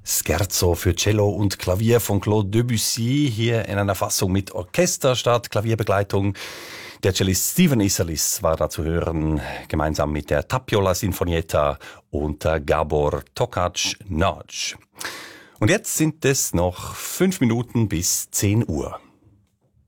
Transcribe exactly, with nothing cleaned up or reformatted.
Scherzo für Cello und Klavier von Claude Debussy, hier in einer Fassung mit Orchester statt Klavierbegleitung. Der Cellist Stephen Isserlis war da zu hören, gemeinsam mit der Tapiola Sinfonietta und Gabor Tokac-Nagy. Und jetzt sind es noch fünf Minuten bis zehn Uhr.